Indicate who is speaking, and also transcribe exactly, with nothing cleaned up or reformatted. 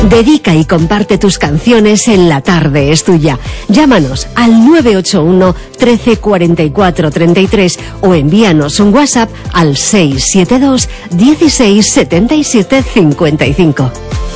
Speaker 1: Dedica y comparte tus canciones en La Tarde es Tuya. Llámanos al nueve ocho uno, trece, cuarenta y cuatro, treinta y tres o envíanos un WhatsApp al seis siete dos, dieciséis, setenta y siete, cincuenta y cinco.